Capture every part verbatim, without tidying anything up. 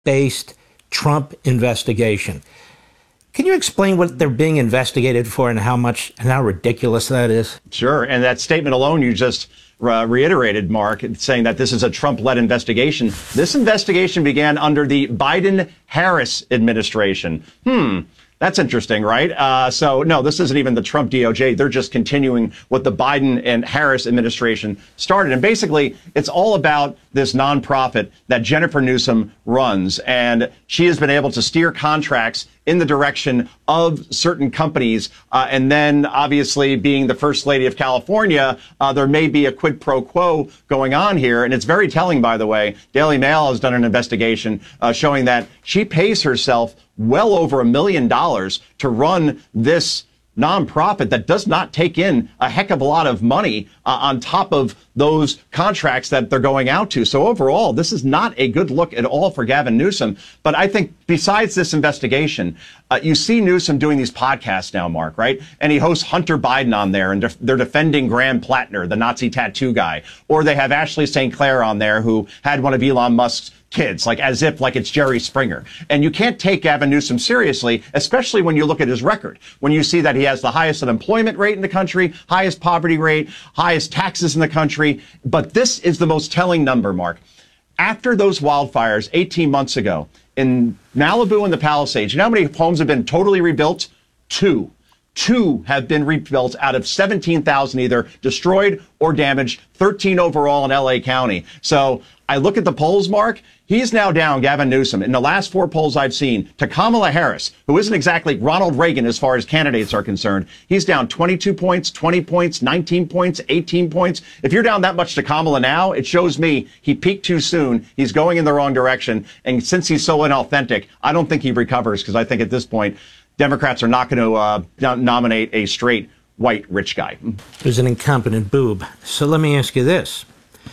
based Trump investigation. Can you explain what they're being investigated for and how much and how ridiculous that is? Sure. And that statement alone you just uh, reiterated, Mark, saying that this is a Trump-led investigation. This investigation began under the Biden-Harris administration. Hmm. That's interesting, right? Uh, so, no, this isn't even the Trump D O J. They're just continuing what the Biden and Harris administration started. And basically, it's all about this nonprofit that Jennifer Newsom runs. And she has been able to steer contracts in the direction of certain companies. Uh, and then, obviously, being the First Lady of California, uh, there may be a quid pro quo going on here. And it's very telling, by the way. Daily Mail has done an investigation uh, showing that she pays herself well over a million dollars to run this nonprofit that does not take in a heck of a lot of money uh, on top of those contracts that they're going out to. So overall, this is not a good look at all for Gavin Newsom. But I think besides this investigation, uh, you see Newsom doing these podcasts now, Mark, right? And he hosts Hunter Biden on there, and def- they're defending Graham Plattner, the Nazi tattoo guy. Or they have Ashley Saint Clair on there, who had one of Elon Musk's kids, like as if like it's Jerry Springer. And you can't take Gavin Newsom seriously, especially when you look at his record. When you see that he has the highest unemployment rate in the country, highest poverty rate, highest taxes in the country. But this is the most telling number, Mark. After those wildfires eighteen months ago in Malibu and the Palisades, you know how many homes have been totally rebuilt? Two. Two have been rebuilt out of seventeen thousand, either destroyed or damaged, thirteen overall in L A County. So I look at the polls, Mark. He's now down, Gavin Newsom, in the last four polls I've seen, to Kamala Harris, who isn't exactly Ronald Reagan as far as candidates are concerned. He's down twenty-two points, twenty points, nineteen points, eighteen points. If you're down that much to Kamala now, it shows me he peaked too soon. He's going in the wrong direction. And since he's so inauthentic, I don't think he recovers, because I think at this point, Democrats are not going to uh, nominate a straight white rich guy. Who's an incompetent boob. So let me ask you this.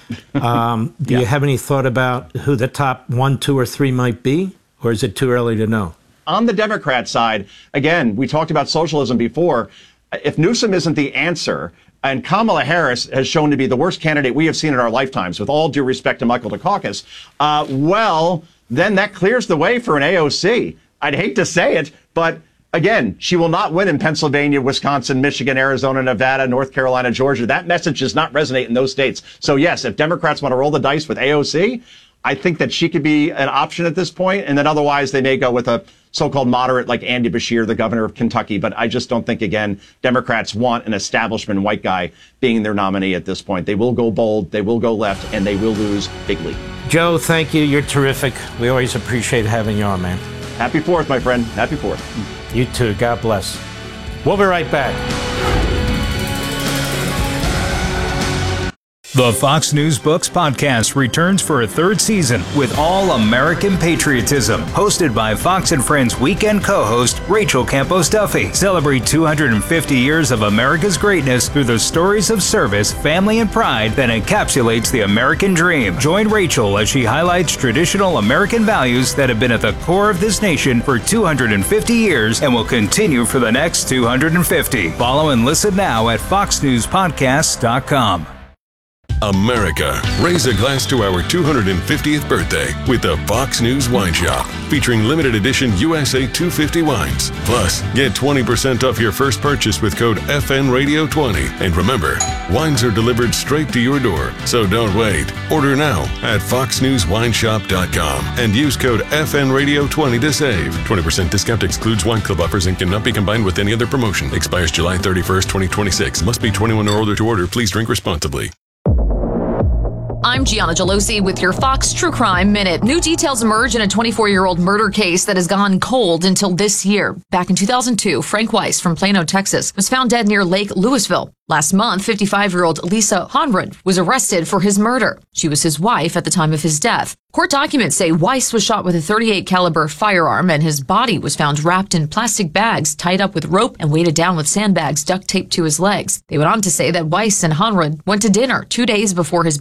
Um, do yeah. you have any thought about who the top one, two, or three might be? Or is it too early to know? On the Democrat side, again, we talked about socialism before. If Newsom isn't the answer, and Kamala Harris has shown to be the worst candidate we have seen in our lifetimes, with all due respect to Michael Dukakis, uh, well, then that clears the way for an A O C. I'd hate to say it, but again, she will not win in Pennsylvania, Wisconsin, Michigan, Arizona, Nevada, North Carolina, Georgia. That message does not resonate in those states. So, yes, if Democrats want to roll the dice with A O C, I think that she could be an option at this point. And then otherwise, they may go with a so-called moderate like Andy Beshear, the governor of Kentucky. But I just don't think, again, Democrats want an establishment white guy being their nominee at this point. They will go bold, they will go left, and they will lose bigly. Joe, thank you. You're terrific. We always appreciate having you on, man. Happy Fourth, my friend. Happy Fourth. You too. God bless. We'll be right back. The Fox News Books podcast returns for a third season with All American Patriotism, hosted by Fox and Friends weekend co-host Rachel Campos Duffy. Celebrate two hundred fifty years of America's greatness through the stories of service, family, and pride that encapsulates the American dream. Join Rachel as she highlights traditional American values that have been at the core of this nation for two hundred fifty years and will continue for the next two hundred fifty. Follow and listen now at fox news podcasts dot com. America, raise a glass to our two hundred fiftieth birthday with the Fox News Wine Shop, featuring limited edition U S A two fifty wines. Plus, get twenty percent off your first purchase with code F N Radio twenty. And remember, wines are delivered straight to your door, so don't wait. Order now at fox news wine shop dot com and use code F N Radio twenty to save. twenty percent discount excludes wine club offers and cannot be combined with any other promotion. Expires July thirty-first, twenty twenty-six. Must be twenty-one or older to order. Please drink responsibly. I'm Gianna Gelosi with your Fox True Crime Minute. New details emerge in a twenty-four-year-old murder case that has gone cold until this year. Back in two thousand two, Frank Weiss from Plano, Texas, was found dead near Lake Louisville. Last month, fifty-five-year-old Lisa Honrud was arrested for his murder. She was his wife at the time of his death. Court documents say Weiss was shot with a thirty-eight caliber firearm, and his body was found wrapped in plastic bags, tied up with rope, and weighted down with sandbags duct taped to his legs. They went on to say that Weiss and Honrud went to dinner two days before his body was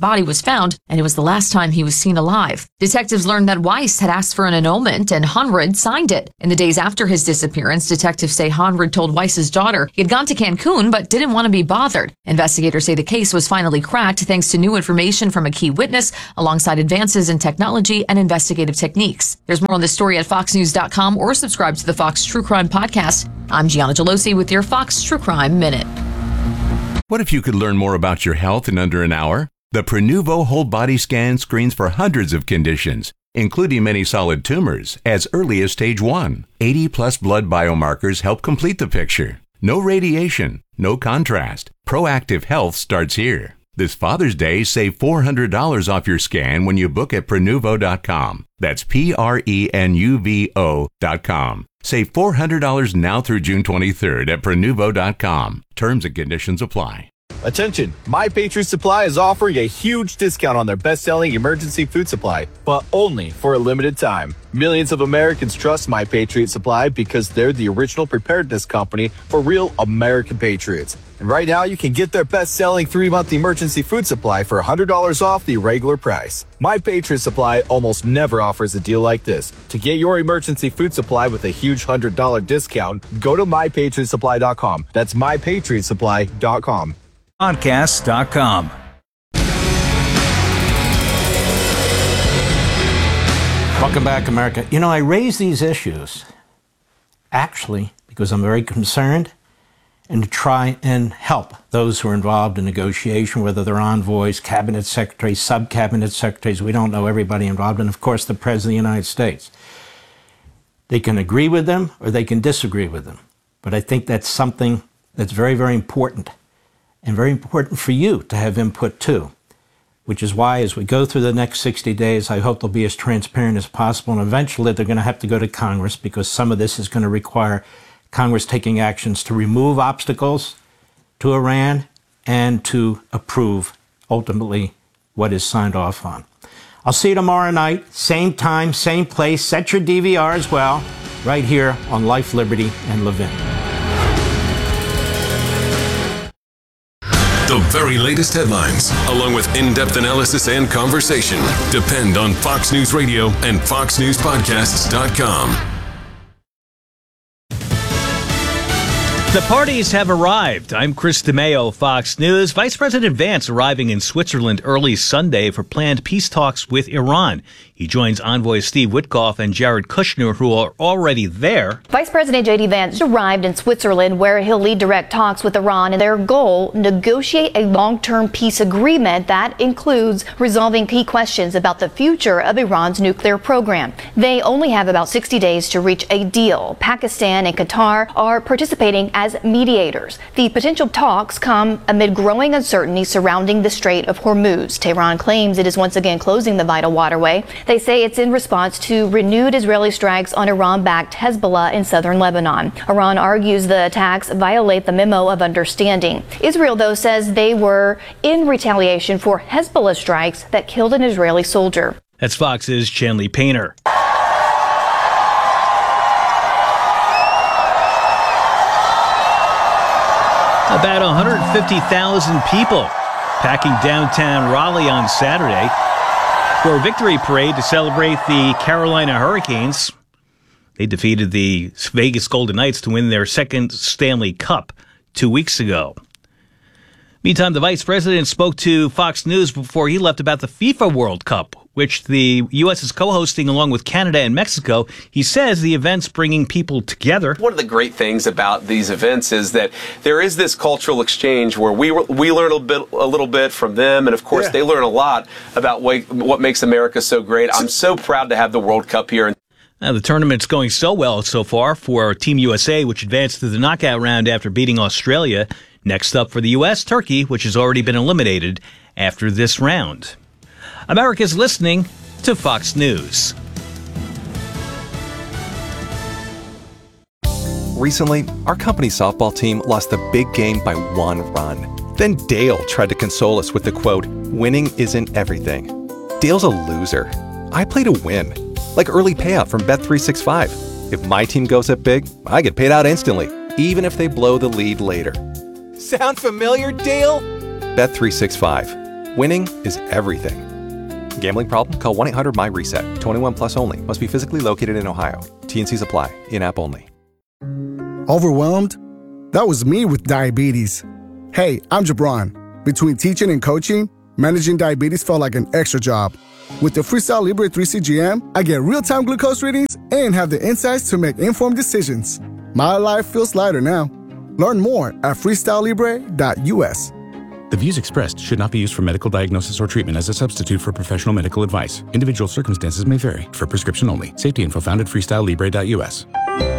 found, and it was the last time he was seen alive. Detectives learned that Weiss had asked for an annulment, and Honrad signed it. In the days after his disappearance, detectives say Honrad told Weiss's daughter he had gone to Cancun but didn't want to be bothered. Investigators say the case was finally cracked thanks to new information from a key witness, alongside advances in technology and investigative techniques. There's more on this story at fox news dot com or subscribe to the Fox True Crime Podcast. I'm Gianna Gelosi with your Fox True Crime Minute. What if you could learn more about your health in under an hour? The Prenuvo whole body scan screens for hundreds of conditions, including many solid tumors, as early as stage one. eighty plus blood biomarkers help complete the picture. No radiation, no contrast. Proactive health starts here. This Father's Day, save four hundred dollars off your scan when you book at Prenuvo dot com. That's P R E N U V O dot com. Save four hundred dollars now through June twenty-third at Prenuvo dot com. Terms and conditions apply. Attention, My Patriot Supply is offering a huge discount on their best-selling emergency food supply, but only for a limited time. Millions of Americans trust My Patriot Supply because they're the original preparedness company for real American patriots. And right now, you can get their best-selling three-month emergency food supply for one hundred dollars off the regular price. My Patriot Supply almost never offers a deal like this. To get your emergency food supply with a huge one hundred dollars discount, go to my patriot supply dot com. That's my patriot supply dot com. Podcast dot com. Welcome back, America. You know, I raise these issues actually because I'm very concerned and to try and help those who are involved in negotiation, whether they're envoys, cabinet secretaries, sub-cabinet secretaries. We don't know everybody involved, and of course the President of the United States. They can agree with them or they can disagree with them. But I think that's something that's very, very important, and very important for you to have input too, which is why as we go through the next sixty days, I hope they'll be as transparent as possible, and eventually they're going to have to go to Congress because some of this is going to require Congress taking actions to remove obstacles to Iran and to approve ultimately what is signed off on. I'll see you tomorrow night, same time, same place. Set your D V R as well, right here on Life, Liberty, and Levin. The very latest headlines, along with in-depth analysis and conversation, depend on Fox News Radio and fox news podcasts dot com. The parties have arrived. I'm Chris DeMeo, Fox News. Vice President Vance arriving in Switzerland early Sunday for planned peace talks with Iran. He joins envoys Steve Witkoff and Jared Kushner, who are already there. Vice President J D Vance arrived in Switzerland, where he'll lead direct talks with Iran, and their goal, negotiate a long-term peace agreement that includes resolving key questions about the future of Iran's nuclear program. They only have about sixty days to reach a deal. Pakistan and Qatar are participating as mediators. The potential talks come amid growing uncertainty surrounding the Strait of Hormuz. Tehran claims it is once again closing the vital waterway. They say it's in response to renewed Israeli strikes on Iran-backed Hezbollah in southern Lebanon. Iran argues the attacks violate the memo of understanding. Israel, though, says they were in retaliation for Hezbollah strikes that killed an Israeli soldier. That's Fox's Chanley Painter. About one hundred fifty thousand people packing downtown Raleigh on Saturday for a victory parade to celebrate the Carolina Hurricanes. They defeated the Vegas Golden Knights to win their second Stanley Cup two weeks ago. Meantime, the vice president spoke to Fox News before he left about the FIFA World Cup, which the U S is co-hosting along with Canada and Mexico. He says the event's bringing people together. One of the great things about these events is that there is this cultural exchange where we we learn a bit, a little bit from them, and of course yeah. they learn a lot about what, what makes America so great. I'm so proud to have the World Cup here. Now, the tournament's going so well so far for Team U S A, which advanced to the knockout round after beating Australia. Next up for the U S, Turkey, which has already been eliminated after this round. America's listening to Fox News. Recently, our company's softball team lost the big game by one run. Then Dale tried to console us with the quote, "Winning isn't everything." Dale's a loser. I play to win. Like early payout from Bet three sixty-five. If my team goes up big, I get paid out instantly, even if they blow the lead later. Sound familiar, Dale? Bet three sixty-five. Winning is everything. Gambling problem? Call one eight hundred M Y reset. twenty-one plus only. Must be physically located in Ohio. T and Cs apply. In-app only. Overwhelmed? That was me with diabetes. Hey, I'm Jabron. Between teaching and coaching, managing diabetes felt like an extra job. With the Freestyle Libre three C G M, I get real-time glucose readings and have the insights to make informed decisions. My life feels lighter now. Learn more at freestyle libre dot U S. The views expressed should not be used for medical diagnosis or treatment as a substitute for professional medical advice. Individual circumstances may vary. For prescription only. Safety info found at freestyle libre dot U S.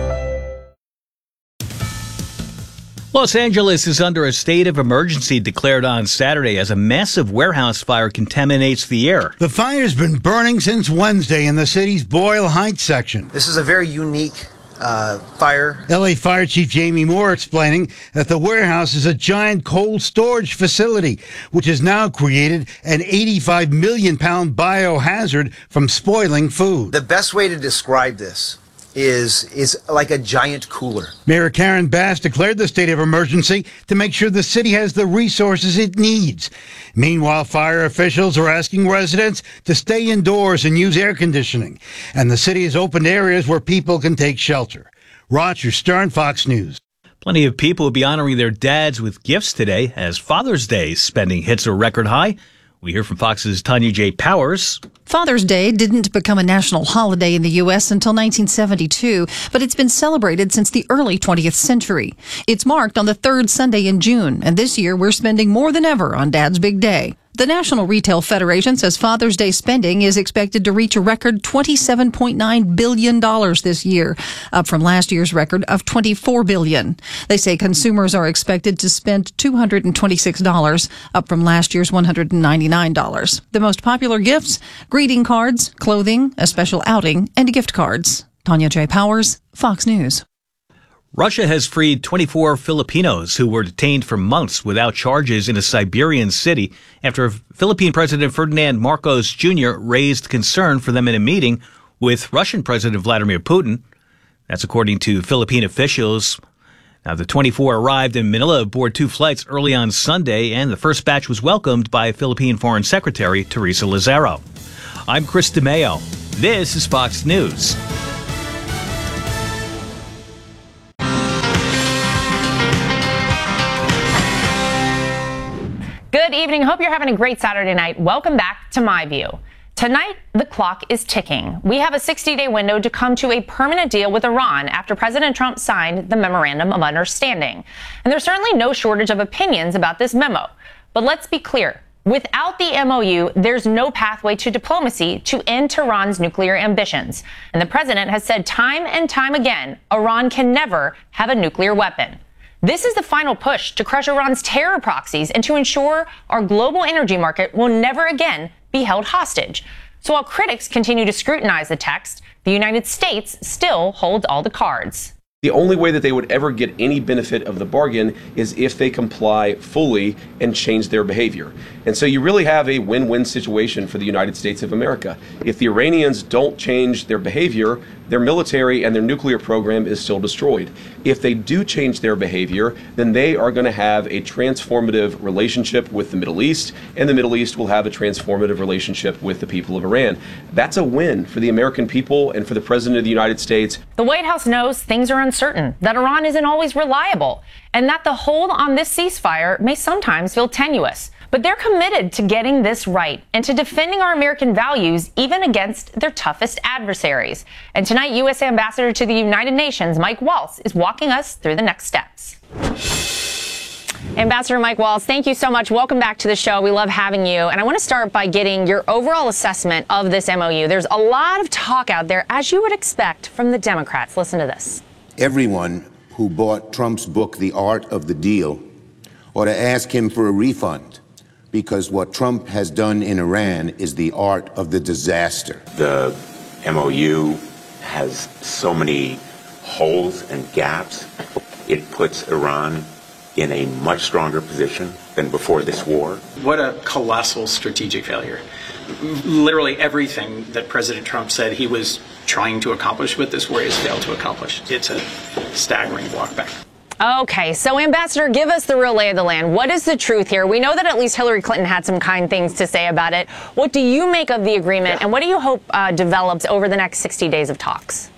Los Angeles is under a state of emergency declared on Saturday as a massive warehouse fire contaminates the air. The fire's been burning since Wednesday in the city's Boyle Heights section. This is a very unique uh, fire. L A Fire Chief Jamie Moore explaining that the warehouse is a giant cold storage facility, which has now created an eighty-five million pound biohazard from spoiling food. The best way to describe this is is like a giant cooler. Mayor Karen Bass declared the state of emergency to make sure the city has the resources it needs. Meanwhile, fire officials are asking residents to stay indoors and use air conditioning. And the city has opened areas where people can take shelter. Roger Stern, Fox News. Plenty of people will be honoring their dads with gifts today as Father's Day spending hits a record high. We hear from Fox's Tanya J. Powers. Father's Day didn't become a national holiday in the U S until nineteen seventy-two, but it's been celebrated since the early twentieth century. It's marked on the third Sunday in June, and this year we're spending more than ever on Dad's big day. The National Retail Federation says Father's Day spending is expected to reach a record twenty-seven point nine billion dollars this year, up from last year's record of twenty-four billion dollars. They say consumers are expected to spend two hundred twenty-six dollars, up from last year's one hundred ninety-nine dollars. The most popular gifts: greeting cards, clothing, a special outing, and gift cards. Tanya J. Powers, Fox News. Russia has freed twenty-four Filipinos who were detained for months without charges in a Siberian city after Philippine President Ferdinand Marcos Junior raised concern for them in a meeting with Russian President Vladimir Putin. That's according to Philippine officials. Now, the twenty-four arrived in Manila aboard two flights early on Sunday, and the first batch was welcomed by Philippine Foreign Secretary Teresa Lazaro. I'm Chris DeMeo. This is Fox News. Good evening. Hope you're having a great Saturday night. Welcome back to My View. Tonight, the clock is ticking. We have a sixty-day window to come to a permanent deal with Iran after President Trump signed the Memorandum of Understanding. And there's certainly no shortage of opinions about this memo. But let's be clear. Without the M O U, there's no pathway to diplomacy to end Tehran's nuclear ambitions. And the president has said time and time again, Iran can never have a nuclear weapon. This is the final push to crush Iran's terror proxies and to ensure our global energy market will never again be held hostage. So while critics continue to scrutinize the text, the United States still holds all the cards. The only way that they would ever get any benefit of the bargain is if they comply fully and change their behavior. And so you really have a win-win situation for the United States of America. If the Iranians don't change their behavior, their military and their nuclear program is still destroyed. If they do change their behavior, then they are going to have a transformative relationship with the Middle East, and the Middle East will have a transformative relationship with the people of Iran. That's a win for the American people and for the President of the United States. The White House knows things are uncertain, that Iran isn't always reliable, and that the hold on this ceasefire may sometimes feel tenuous. But they're committed to getting this right and to defending our American values even against their toughest adversaries. And tonight, U S Ambassador to the United Nations, Mike Waltz, is walking us through the next steps. Ambassador Mike Waltz, thank you so much. Welcome back to the show. We love having you. And I want to start by getting your overall assessment of this M O U. There's a lot of talk out there, as you would expect, from the Democrats. Listen to this. Everyone who bought Trump's book, The Art of the Deal, ought to ask him for a refund, because what Trump has done in Iran is the art of the disaster. The M O U has so many holes and gaps. It puts Iran in a much stronger position than before this war. What a colossal strategic failure. Literally everything that President Trump said he was trying to accomplish with this war has failed to accomplish. It's a staggering walk back. Okay, so Ambassador, give us the real lay of the land. What is the truth here? We know that at least Hillary Clinton had some kind things to say about it. What do you make of the agreement, yeah. and what do you hope uh, develops over the next sixty days of talks?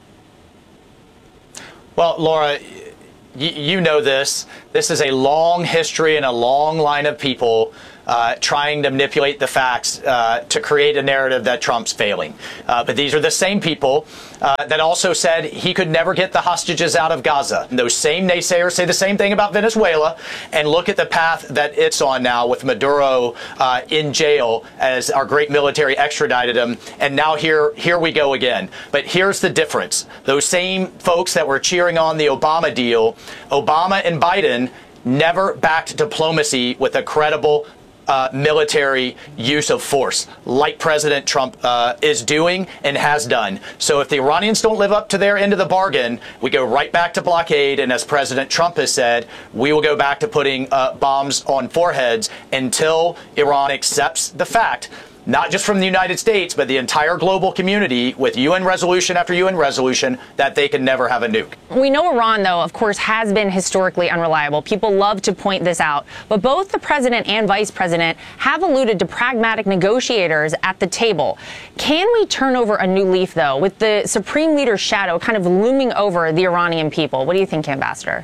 Well, Laura, y- you know this. This is a long history and a long line of people Uh, trying to manipulate the facts uh, to create a narrative that Trump's failing. Uh, but these are the same people uh, that also said he could never get the hostages out of Gaza. And those same naysayers say the same thing about Venezuela. And look at the path that it's on now with Maduro uh, in jail as our great military extradited him. And now here, here we go again. But here's the difference. Those same folks that were cheering on the Obama deal, Obama and Biden never backed diplomacy with a credible Uh, military use of force, like President Trump uh, is doing and has done. So if the Iranians don't live up to their end of the bargain, we go right back to blockade. And as President Trump has said, we will go back to putting uh, bombs on foreheads until Iran accepts the fact, not just from the United States, but the entire global community with U N resolution after U N resolution, that they can never have a nuke. We know Iran, though, of course, has been historically unreliable. People love to point this out. But both the president and vice president have alluded to pragmatic negotiators at the table. Can we turn over a new leaf, though, with the supreme leader's shadow kind of looming over the Iranian people? What do you think, Ambassador?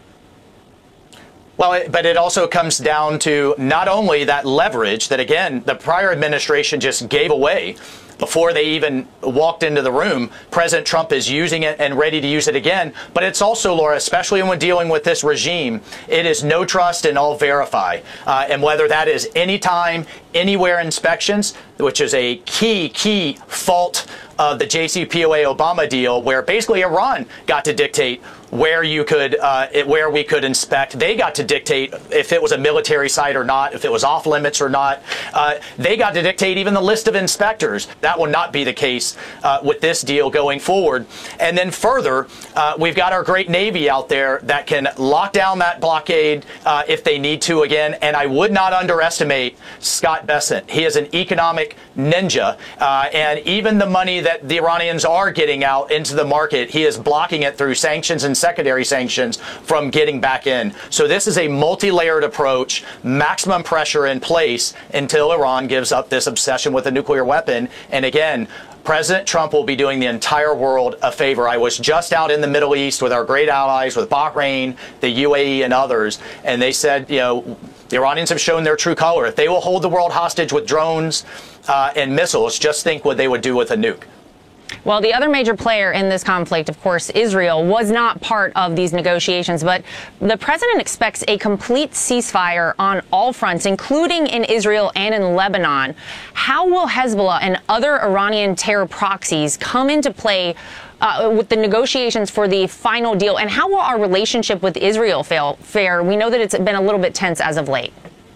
Well, it, but it also comes down to not only that leverage that, again, the prior administration just gave away before they even walked into the room. President Trump is using it and ready to use it again. But it's also, Laura, especially when dealing with this regime, it is no trust and all verify. Uh, and whether that is anytime, anywhere inspections, which is a key, key fault of the J C P O A Obama deal, where basically Iran got to dictate where you could, uh, it, where we could inspect. They got to dictate if it was a military site or not, if it was off limits or not. Uh, they got to dictate even the list of inspectors. That will not be the case uh, with this deal going forward. And then further, uh, we've got our great Navy out there that can lock down that blockade uh, if they need to again. And I would not underestimate Scott Bessent. He is an economic ninja. Uh, and even the money that the Iranians are getting out into the market, he is blocking it through sanctions and secondary sanctions from getting back in. So this is a multi-layered approach, maximum pressure in place until Iran gives up this obsession with a nuclear weapon. And again, President Trump will be doing the entire world a favor. I was just out in the Middle East with our great allies, with Bahrain, the U A E, and others, and they said, you know, the Iranians have shown their true color. If they will hold the world hostage with drones uh, and missiles, just think what they would do with a nuke. Well, the other major player in this conflict, of course, Israel, was not part of these negotiations, but the president expects a complete ceasefire on all fronts, including in Israel and in Lebanon. How will Hezbollah and other Iranian terror proxies come into play uh, with the negotiations for the final deal? And how will our relationship with Israel fail, fare? We know that it's been a little bit tense as of late.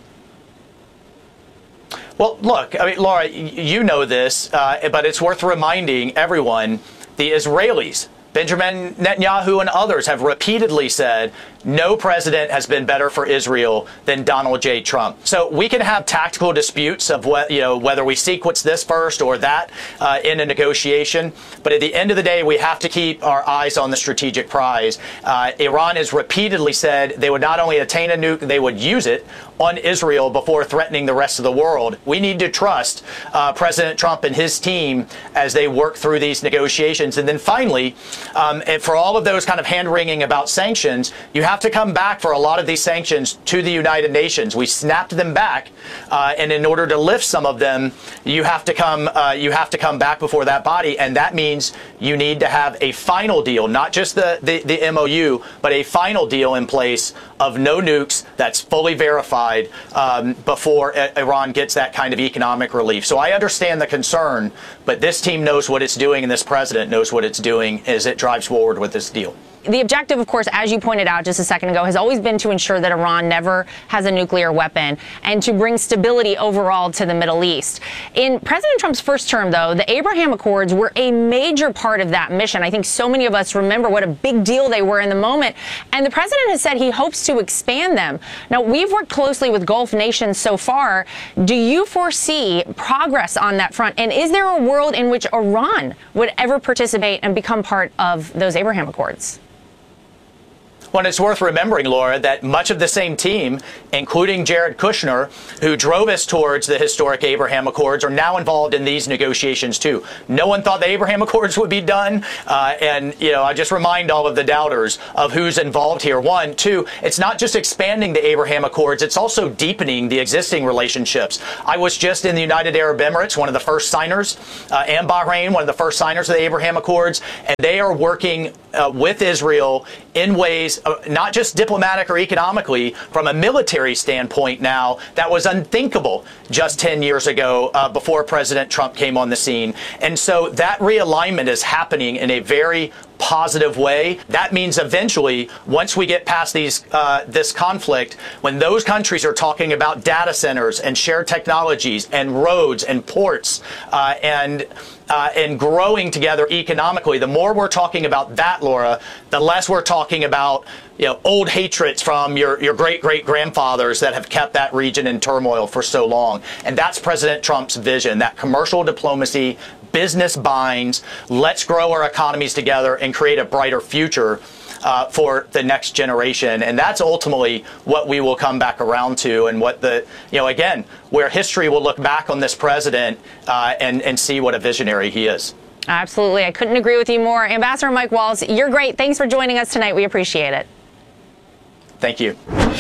Well, look, I mean, Laura, you know this, uh, but it's worth reminding everyone, the Israelis, Benjamin Netanyahu and others have repeatedly said no president has been better for Israel than Donald J. Trump. So we can have tactical disputes of what, you know, whether we sequence this first or that uh, in a negotiation. But at the end of the day, we have to keep our eyes on the strategic prize. Uh, Iran has repeatedly said they would not only attain a nuke, they would use it on Israel before threatening the rest of the world. We need to trust uh, President Trump and his team as they work through these negotiations. And then finally, um, and for all of those kind of hand-wringing about sanctions, you have to come back for a lot of these sanctions to the United Nations. We snapped them back, uh, and in order to lift some of them, you have to come uh, you have to come back before that body, and that means you need to have a final deal, not just the, the, the M O U, but a final deal in place of no nukes that's fully verified um, before Iran gets that kind of economic relief. So I understand the concern, but this team knows what it's doing, and this president knows what it's doing as it drives forward with this deal. The objective, of course, as you pointed out just a second ago, has always been to ensure that Iran never has a nuclear weapon and to bring stability overall to the Middle East. In President Trump's first term, though, the Abraham Accords were a major part of that mission. I think so many of us remember what a big deal they were in the moment. And the president has said he hopes to expand them. Now, we've worked closely with Gulf nations so far. Do you foresee progress on that front? And is there a world in which Iran would ever participate and become part of those Abraham Accords? Well, it's worth remembering, Laura, that much of the same team, including Jared Kushner, who drove us towards the historic Abraham Accords, are now involved in these negotiations, too. No one thought the Abraham Accords would be done. Uh, and, you know, I just remind all of the doubters of who's involved here. One, two, it's not just expanding the Abraham Accords, it's also deepening the existing relationships. I was just in the United Arab Emirates, one of the first signers, uh, and Bahrain, one of the first signers of the Abraham Accords, and they are working uh, with Israel in ways, uh, not just diplomatic or economically, from a military standpoint now, that was unthinkable just ten years ago uh, before President Trump came on the scene. And so that realignment is happening in a very positive way. That means eventually, once we get past these uh, this conflict, when those countries are talking about data centers and shared technologies and roads and ports uh, and uh, and growing together economically, the more we're talking about that, Laura, the less we're talking about, you know, old hatreds from your, your great-great-grandfathers that have kept that region in turmoil for so long. And that's President Trump's vision, that commercial diplomacy, business binds, let's grow our economies together and create a brighter future uh, for the next generation. And that's ultimately what we will come back around to, and what the, you know, again, where history will look back on this president uh, and, and see what a visionary he is. Absolutely. I couldn't agree with you more. Ambassador Mike Waltz, you're great. Thanks for joining us tonight. We appreciate it. Thank you.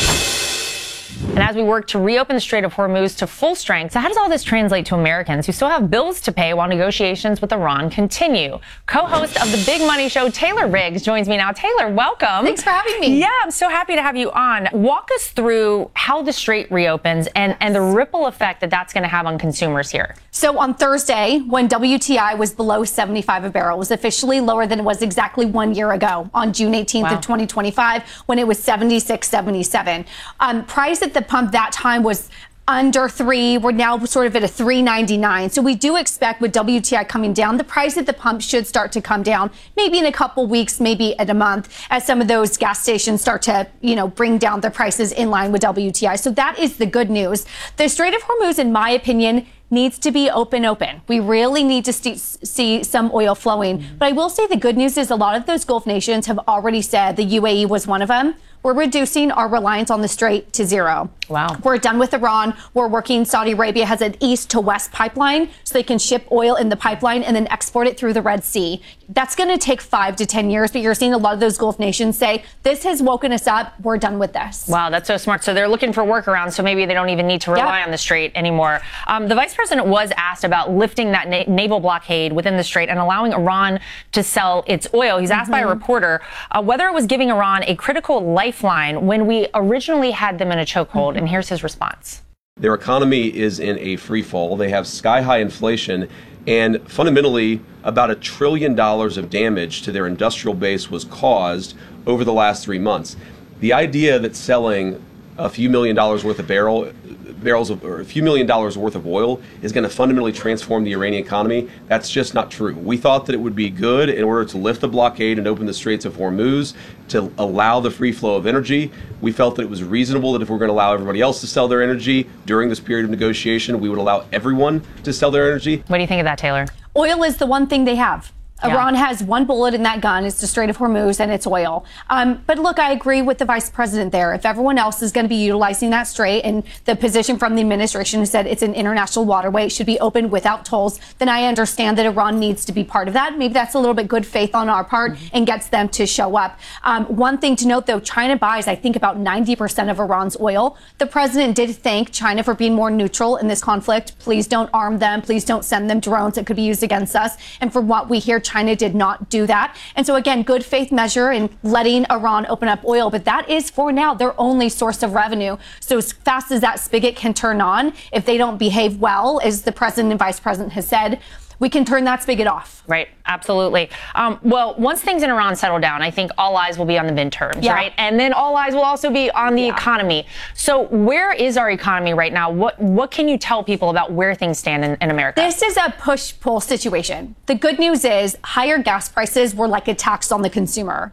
And as we work to reopen the Strait of Hormuz to full strength, so how does all this translate to Americans who still have bills to pay while negotiations with Iran continue? Co-host of the Big Money Show, Taylor Riggs, joins me now. Taylor, welcome. Thanks for having me. Yeah, I'm so happy to have you on. Walk us through how the Strait reopens and, and the ripple effect that that's going to have on consumers here. So on Thursday, when W T I was below seventy-five a barrel, it was officially lower than it was exactly one year ago on June eighteenth wow. of twenty twenty-five, when it was seventy-six seventy-seven. Um, price at the pump that time was under three. We're now sort of at a three ninety-nine. So we do expect with W T I coming down, the price at the pump should start to come down, maybe in a couple weeks, maybe at a month, as some of those gas stations start to, you know, bring down their prices in line with W T I. So that is the good news. The Strait of Hormuz, in my opinion, needs to be open, open. We really need to see, see some oil flowing. Mm-hmm. But I will say the good news is a lot of those Gulf nations have already said, the U A E was one of them, we're reducing our reliance on the Strait to zero. Wow. We're done with Iran. We're working, Saudi Arabia has an east to west pipeline, so they can ship oil in the pipeline and then export it through the Red Sea. That's going to take five to ten years, but you're seeing a lot of those Gulf nations say, this has woken us up. We're done with this. Wow, that's so smart. So they're looking for workarounds, so maybe they don't even need to rely yep. on the Strait anymore. Um, the vice president was asked about lifting that na- naval blockade within the Strait and allowing Iran to sell its oil. He's asked mm-hmm. by a reporter uh, whether it was giving Iran a critical lifeline when we originally had them in a chokehold. Mm-hmm. And here's his response. Their economy is in a free fall. They have sky high inflation, and fundamentally about a trillion dollars of damage to their industrial base was caused over the last three months. The idea that selling a few million dollars worth of barrel barrels of, or a few million dollars worth of oil is going to fundamentally transform the Iranian economy, that's just not true. We thought that it would be good in order to lift the blockade and open the Straits of Hormuz to allow the free flow of energy. We felt that it was reasonable that if we're going to allow everybody else to sell their energy during this period of negotiation, we would allow everyone to sell their energy. What do you think of that, Taylor? Oil is the one thing they have. Yeah. Iran has one bullet in that gun. It's the Strait of Hormuz and it's oil. Um, but look, I agree with the vice president there. If everyone else is going to be utilizing that strait, and the position from the administration who said it's an international waterway, it should be open without tolls, then I understand that Iran needs to be part of that. Maybe that's a little bit good faith on our part mm-hmm. and gets them to show up. Um, one thing to note, though, China buys, I think, about ninety percent of Iran's oil. The president did thank China for being more neutral in this conflict. Please don't arm them. Please don't send them drones that could be used against us. And from what we hear, China did not do that. And so, again, good faith measure in letting Iran open up oil. But that is, for now, their only source of revenue. So as fast as that spigot can turn on, if they don't behave well, as the president and vice president has said, we can turn that spigot off. Right. Absolutely. Um, well, once things in Iran settle down, I think all eyes will be on the midterms, yeah. right? And then all eyes will also be on the yeah. economy. So where is our economy right now? What what can you tell people about where things stand in, in America? This is a push-pull situation. The good news is higher gas prices were like a tax on the consumer.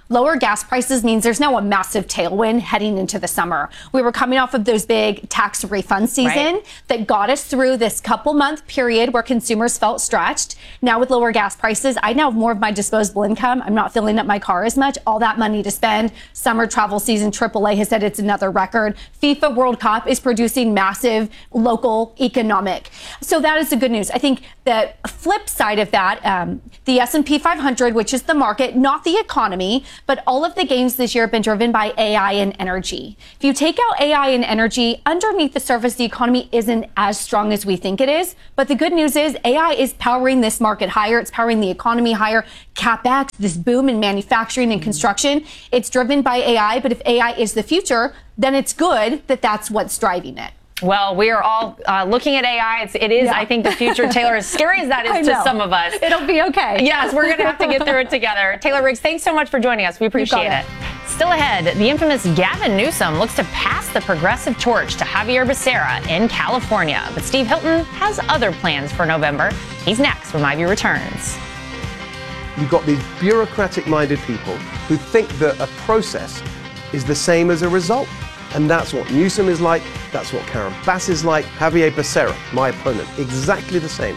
Lower gas prices means there's now a massive tailwind heading into the summer. We were coming off of those big tax refund season right. that got us through this couple month period where consumers felt stretched. Now with lower gas prices, I now have more of my disposable income. I'm not filling up my car as much. All that money to spend. Summer travel season, triple A has said it's another record. FIFA World Cup is producing massive local economic. So that is the good news. I think the flip side of that, um, the S and P five hundred, which is the market, not the economy, but all of the gains this year have been driven by A I and energy. If you take out A I and energy, underneath the surface, the economy isn't as strong as we think it is. But the good news is A I is powering this market higher. It's powering the economy higher. CapEx, this boom in manufacturing and construction, it's driven by A I. But if A I is the future, then it's good that that's what's driving it. Well, we are all uh, looking at A I. It's, it is, yeah. I think, the future, Taylor, as scary as that is to some of us. It'll be okay. Yes, we're going to have to get through it together. Taylor Riggs, thanks so much for joining us. We appreciate it. it. Still ahead, the infamous Gavin Newsom looks to pass the progressive torch to Xavier Becerra in California. But Steve Hilton has other plans for November. He's next when MyView returns. You've got these bureaucratic-minded people who think that a process is the same as a result. And that's what Newsom is like, that's what Karen Bass is like, Xavier Becerra, my opponent, exactly the same.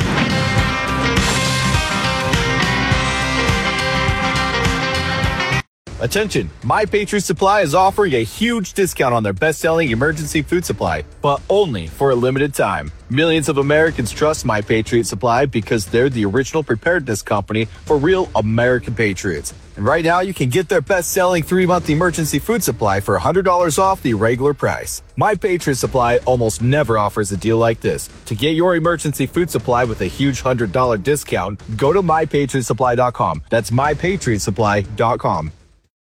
Attention, My Patriot Supply is offering a huge discount on their best-selling emergency food supply, but only for a limited time. Millions of Americans trust My Patriot Supply because they're the original preparedness company for real American patriots. And right now, you can get their best-selling three-month emergency food supply for one hundred dollars off the regular price. My Patriot Supply almost never offers a deal like this. To get your emergency food supply with a huge one hundred dollars discount, go to my patriot supply dot com. That's my patriot supply dot com.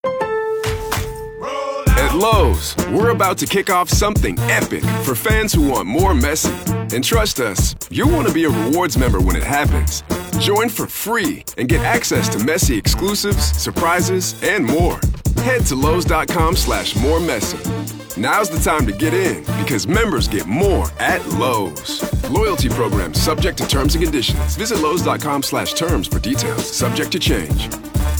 At Lowe's, we're about to kick off something epic for fans who want more Messi. And trust us, you'll want to be a rewards member when it happens. Join for free and get access to Messi exclusives, surprises, and more. Head to Lowe's.com slash more Messi. Now's the time to get in because members get more at Lowe's. Loyalty program subject to terms and conditions. Visit Lowe's.com slash terms for details. Subject to change.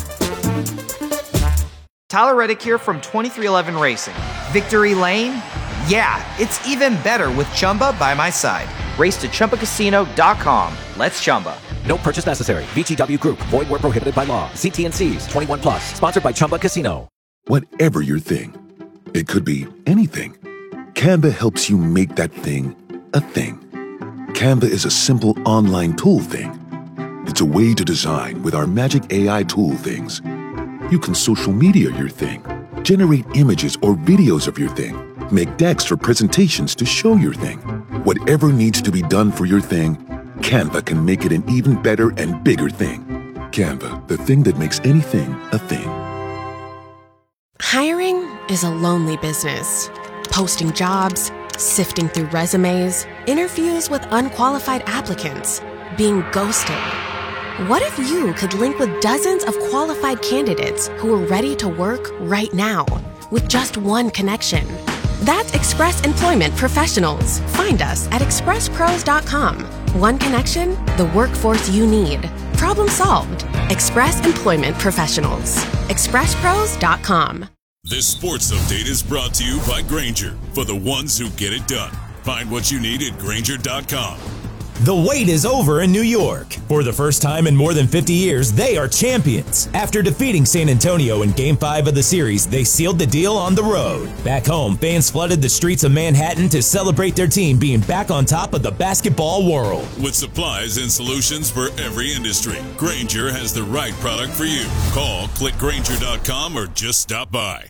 Tyler Reddick here from twenty-three eleven Racing. Victory Lane? Yeah, it's even better with Chumba by my side. Race to Chumba Casino dot com. Let's Chumba. No purchase necessary. V G W Group. Void where prohibited by law. See T and C's. twenty-one plus. Sponsored by Chumba Casino. Whatever your thing, it could be anything. Canva helps you make that thing a thing. Canva is a simple online tool thing. It's a way to design with our magic A I tool things. You can social media your thing, generate images or videos of your thing, make decks or presentations to show your thing. Whatever needs to be done for your thing, Canva can make it an even better and bigger thing. Canva, the thing that makes anything a thing. Hiring is a lonely business. Posting jobs, sifting through resumes, interviews with unqualified applicants, being ghosted. What if you could link with dozens of qualified candidates who are ready to work right now with just one connection? That's Express Employment Professionals. Find us at express pros dot com. One connection, the workforce you need. Problem solved. Express Employment Professionals. express pros dot com. This sports update is brought to you by Grainger, for the ones who get it done. Find what you need at Grainger dot com. The wait is over in New York. For the first time in more than fifty years, they are champions. After defeating San Antonio in Game five of the series, they sealed the deal on the road. Back home, fans flooded the streets of Manhattan to celebrate their team being back on top of the basketball world. With supplies and solutions for every industry, Grainger has the right product for you. Call, click Grainger dot com, or just stop by.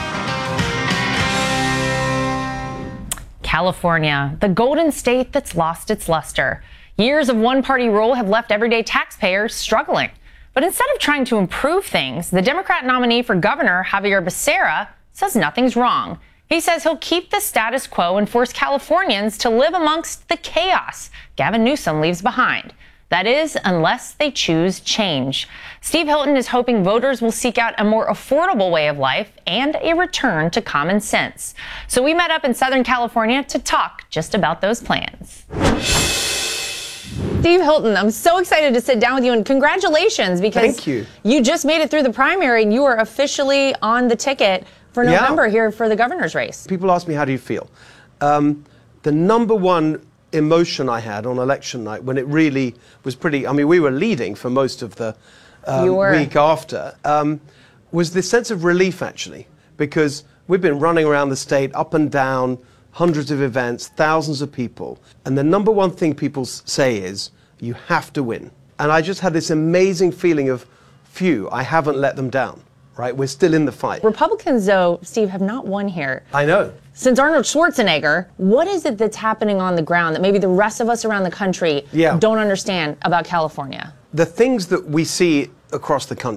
California, the golden state that's lost its luster. Years of one-party rule have left everyday taxpayers struggling. But instead of trying to improve things, the Democrat nominee for governor, Xavier Becerra, says nothing's wrong. He says he'll keep the status quo and force Californians to live amongst the chaos Gavin Newsom leaves behind. That is, unless they choose change. Steve Hilton is hoping voters will seek out a more affordable way of life and a return to common sense. So we met up in Southern California to talk just about those plans. Steve Hilton, I'm so excited to sit down with you, and congratulations, because Thank you. you just made it through the primary and you are officially on the ticket for November Yeah. here for the governor's race. People ask me, how do you feel? Um, the number one emotion I had on election night, when it really was pretty, I mean, we were leading for most of the um, You were. week after, um, was this sense of relief, actually, because we've been running around the state up and down, hundreds of events, thousands of people. And the number one thing people s- say is, you have to win. And I just had this amazing feeling of, phew, I haven't let them down, right? We're still in the fight. Republicans, though, Steve, have not won here. I know. Since Arnold Schwarzenegger, what is it that's happening on the ground that maybe the rest of us around the country Yeah. don't understand about California? The things that we see across the country